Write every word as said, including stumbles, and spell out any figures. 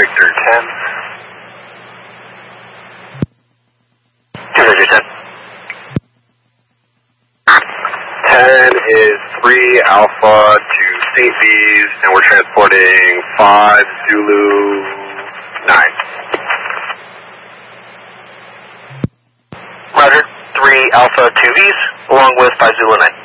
Victor ten. two Victor ten. ten is three Alpha to Saint V's, and we're transporting five Zulu nine. Roger, three Alpha two V's, along with five Zulu nine.